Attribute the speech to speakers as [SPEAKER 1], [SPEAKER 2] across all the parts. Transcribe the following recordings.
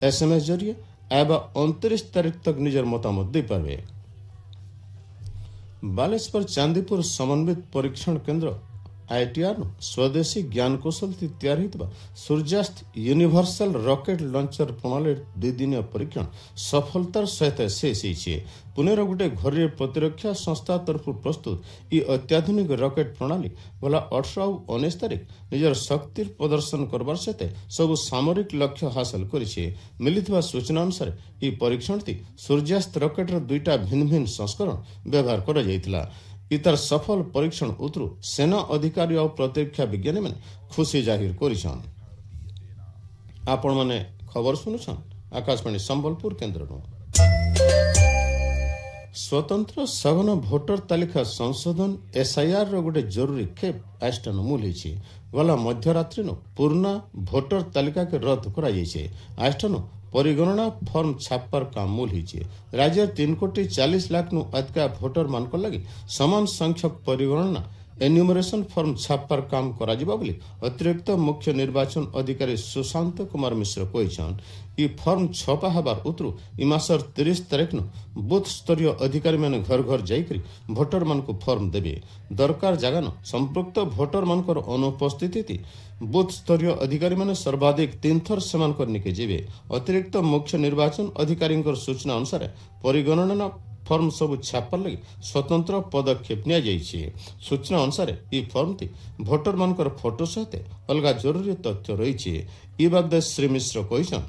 [SPEAKER 1] SMS जरिए एवं 29 तारीख तक निजर मतामत दे पारे। बालेश्वर चांदीपुर समन्वित परीक्षण केन्द्र ITR स्वदेशी ज्ञान कौशल तैयारी सूर्यास्त यूनिवर्सल रॉकेट लॉन्चर प्रणाली 2 दिनिया परीक्षण सफलतार सहित शेष होइछे। पुणेर गोटे घरोई प्रतिरक्षा संस्था तरफ प्रस्तुत ये अत्याधुनिक रॉकेट प्रणाली गला 18 और 19 तारीख निजर शक्ति प्रदर्शन करबार सहित सब सामरिक लक्ष्य हासिल करिछे। मिलिथिबा सूचना अनुसार ये परीक्षण सूर्यास्त रॉकेटर 2टा भिन्न भिन्न संस्करण व्यवहार करा जायतिला। इतर सफल परीक्षण उतरु सेना अधिकारी और प्रतिरक्षा विज्ञानी मैंने खुशी जाहिर करिछन। आपण माने खबर सुनुछन आकाशवाणी संबलपुर केन्द्र। स्वतंत्र सघन भोटर तालिका संशोधन SIR रो गोटे जरूरी खेप आष्टन मूल होइछि। गला मध्यरात्रि पूर्ण भोटर तालिका के रद्द करा जाइछे। आष्टन परिगणना फॉर्म छापार काम मूल होइछे। राज्य 3 कोटी 40 लाख नु अधिका भोटर मानक लगी समान संख्यक परिगणना एन्यूमरेशन फॉर्म छापार काम करा जिबा बोली अतिरिक्त मुख्य निर्वाचन अधिकारी सुशांत कुमार मिश्र कहिछन। ई फॉर्म छपा हबार उतरु ई मासर 30 तारीख नु बूथ स्तरीय अधिकारी माने घर घर जाइकरी भोटर मान को फॉर्म देबे। दरकार जगह न संपृक्त भोटर मानकर अनुपस्थिति बूथ स्तरीय अधिकारी माने सर्वाधिक 3 थर समान करने के जेबे। अतिरिक्त मुख्य निर्वाचन अधिकारी सूचना अनुसार परिगणना फॉर्म सब छापा लगी स्वतंत्र पदक्षेप निया जाइछे। सूचना अनुसार ई फॉर्म भोटर मानकर फोटो सहित अलग जरूरी तथ्य रही। ई बात श्री मिश्र कहिछन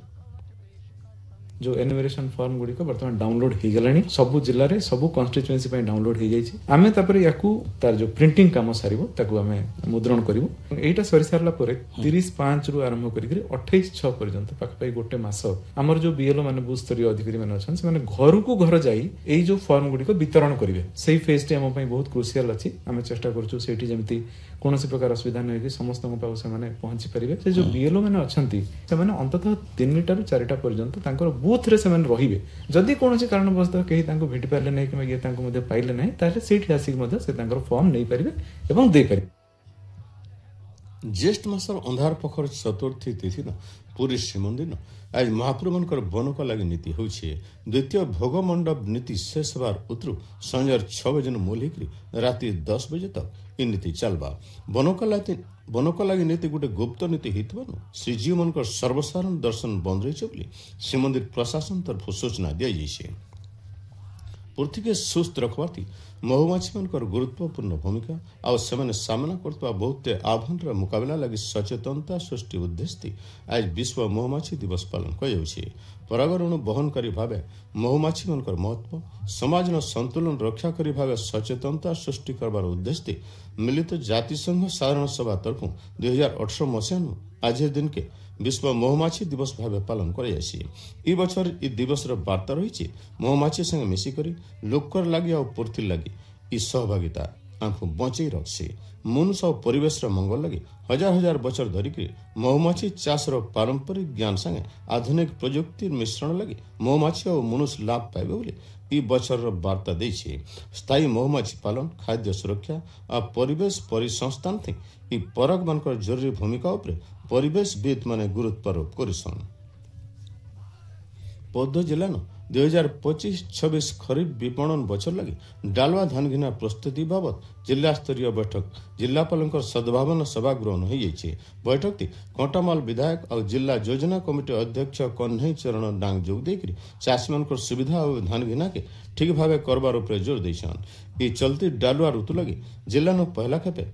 [SPEAKER 2] जो एनुमरेशन फॉर्म गुडी को वर्तमान डाउनलोड हो गलानी सब जिल्ला रे सब कॉन्स्टिट्यूएंसी पे डाउनलोड हो जाइछि। आमे तापर याकू तार जो प्रिंटिंग काम सारिबो ताकू आमे मुद्रण करिवो। एटा सरी सारला परे 30/5 रु आरंभ करिकरी 28/6 पर्यंत पाखपाई गोटे मास हमर जो बीएलओ माने बूथ स्तरीय अधिकारी माने अछन से माने घर को घर जाई एई जो फॉर्म गुडी को वितरण करिवे। सेही फेज टे हम पई बहुत क्रूशियल अछि। आमे चेष्टा करछु सेठी जेमति कोनोसी प्रकार असुविधा नै कि समस्त पाउ से माने पहुंची परिवे। से जो बीएलओ माने अछंती से माने अंततः 3टा रु 4टा पर्यंत तांकर बूथ रे से माने रहिबे। जदि कोनोसी कारणवश कहीं तांको भेटि पारले नै कि ये तांको मध्ये पाइले नै ताले सेठी आसी मध्ये से तांकर फॉर्म नै परिवे एवं दे परिवे।
[SPEAKER 1] ज्येष्ठ मासर अंधार पखर चतुर्थी तिथि न पुरी श्रीमंदिर आज महाप्रभु मनकर बनका लगी नीति होइछे। द्वितीय भोग मंडप नीति शेष बार उतरु संजय 6 बजे मूल होकरी राति 10 बजे तक इ नीति चलबा। बनका लगी नीति गोटे गुप्त नीति हितबनु श्रीजीव मनकर सर्वसाधारण दर्शन बंद रही बोली श्रीमंदिर प्रशासन तरफ सूचना दिया जाइछे। पृथ्वी के सुस्थ रखवाती महुमाछी मानकर गुरुत्वपूर्ण भूमिका और सेमाने सामना करतबा बहुत आह्वान मुकाबला लगी सचेतनता सृष्टि उद्देश्य आज विश्व महुमाछी दिवस पालन कर परागण बहनकारी भाव महुमाछी मानकर महत्व समाज संतुलन रक्षा करी भाव सचेतनता सृष्टि करबार उद्देश्य मिलित जातिसंघ साधारण सभा तरफ 2018 मसीहा आज दिन के विश्व महुमाछी दिवस भाव पालन कर बचर इ दिवस वार्ता रही महुमाछी संगे मिसिकरी लोकर लगी और पृथ्वी लगी इ सहभागिता आंखु बचे रखसे मनुष्य और परिवेश मंगल लगी हजार हजार बचर धरिक महुमाछी चाष पारंपरिक ज्ञान संगे आधुनिक प्रजुक्ति मिश्रण लगी महुमाछी और मनुष्य लाभ पाइबे बोली इ बचर वार्ता देछे। स्थायी महुमाछी पालन खाद्य सुरक्षा और परिवेश परिसंस्थान थी इ परक मानकर जरूरी भूमिका उपरे परिवेशविद माने गुरुत्वारोप करिसन। बौद्ध जिला 2025-26 खरीफ विपणन बचर लगी डालवा धान घिना प्रस्तुति बाबत जिला स्तरीय बैठक जिलापाल सद्भावना सभागृह हो जाइए। बैठक थी कंटामाल विधायक और जिला योजना कमिटी अध्यक्ष कन्हई चरण डांग जोग देकर चाषी मान सुविधा और धान घिना के ठीक भाव करबार उपर जोर देछन। ये चलती डालुआ ऋतु लगी जिला नु पहला खेपे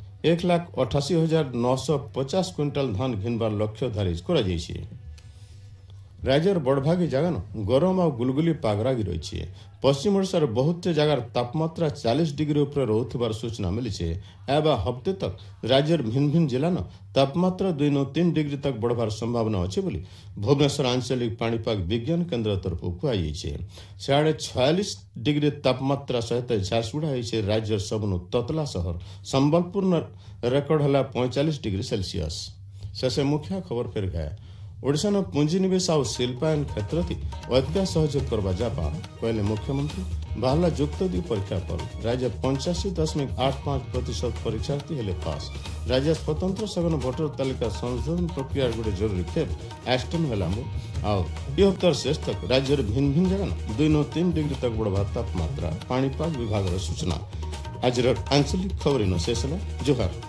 [SPEAKER 1] 1,88,950 क्विंटाल धान घिनबार लक्ष्य धारित करा जाइए। राज्यर बड़भागी जगह गरम और गुलगुली पाग लागी रही। पश्चिम ओडिशार बहुत जगार तापमात्रा 40 डिग्री ऊपर रोथबार सूचना मिली एवं हफ्ते तक राज्यर भिन्न भिन्न जिला तापमात्रा 2-3 डिग्री तक बढ़वार संभावना अच्छे बोली भुवनेश्वर आंचलिक पाणीपाग विज्ञान केन्द्र तरफ कहुई। सियाड़े 46 डिग्री तापमात्रा सहित झारसुगुड़ा होती राज्यर सबनु ततला सहर संबलपुर रेकर्ड है 45 डिग्री सेल्सियस। शेष मुख्य खबर फेर गया ओडिशा पुंजीनिवेश और शिल्पायन क्षेत्र अधिक सहयोग करवा जापान कहले मुख्यमंत्री बाहला जुक्त दी परीक्षा पर राज्य 85.85% परीक्षार्थी हेले पास राज्य स्वतंत्र सघन भोटर तालिका संशोधन प्रक्रिया गोटे जरूरी खेप एक्सटेंड होला आउ ये हफ्तार शेष तक राज्य भिन्न भिन्न जगह 2 नु 3 डिग्री तक बढ़वा तापमात्रा पाणीपाग विभाग सूचना आज आंचलिक खबर इन शेष जोहार।